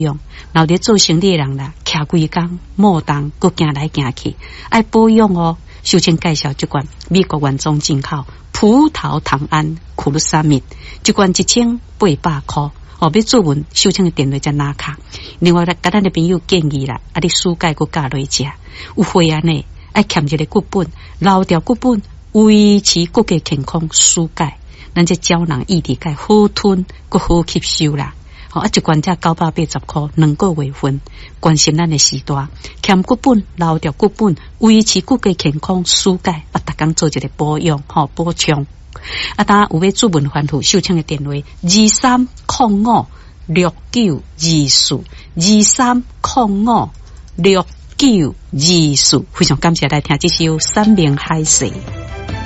用。然后咧做生理的人啦，徛规工莫动，佮行来行去，爱保养哦。秀清介绍这款美国原装进口葡萄糖胺库鲁沙米，这款1800块。哦，要做文秀清的电话才拿卡。另外，甲咱的朋友建议啦，你蔬钙佮加落食，有血案呢，爱欠一个骨本，留掉骨本，维持骨骼健康。蔬钙，咱这胶囊液体钙好吞，佮好吸收啦。一罐才980块，2个月份，关心咱的时代，欠骨本，留掉骨本，维持骨骼健康。蔬钙，逐工做一个保养，补充。当然有要做文烦恼，秀清的电话230524，23056924，非常感谢来听这首《山明海誓》。